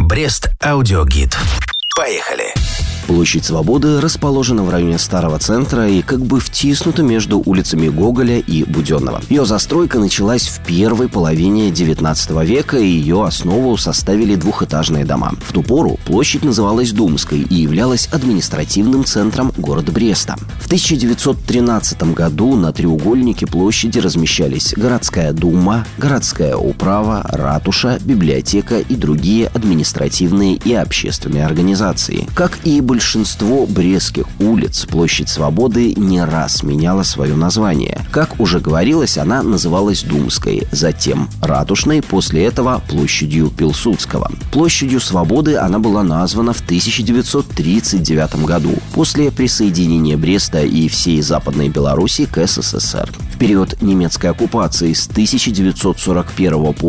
Брест аудиогид. Поехали! Площадь Свободы расположена в районе Старого центра и как бы втиснута между улицами Гоголя и Буденного. Ее застройка началась в первой половине XIX века, и ее основу составили двухэтажные дома. В ту пору площадь называлась Думской и являлась административным центром города Бреста. В 1913 году на треугольнике площади размещались городская дума, городская управа, ратуша, библиотека и другие административные и общественные организации. Как и большинство брестских улиц, площадь Свободы не раз меняла свое название. Как уже говорилось, она называлась Думской, затем Ратушной, после этого площадью Пилсудского. Площадью Свободы она была названа в 1939 году, после присоединения Бреста и всей Западной Белоруссии к СССР. В период немецкой оккупации с 1941 по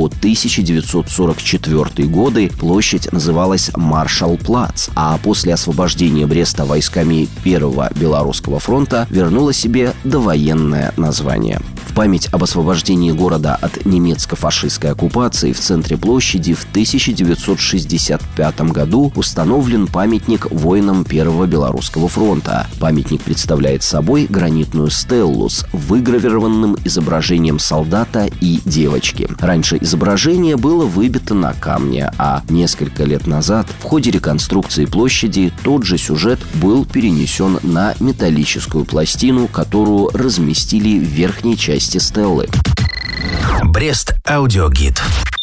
1944 годы площадь называлась Маршалл-Плац, а после освобождения Бреста войсками Первого Белорусского фронта вернула себе довоенное название. В память об освобождении города от немецко-фашистской оккупации в центре площади в 1965 году установлен памятник воинам Первого Белорусского фронта. Памятник представляет собой гранитную стеллу с выгравированным изображением солдата и девочки. Раньше изображение было выбито на камне, а несколько лет назад в ходе реконструкции площади тот же сюжет был перенесен на металлическую пластину, которую разместили в верхней части стеллы. Брест аудиогид.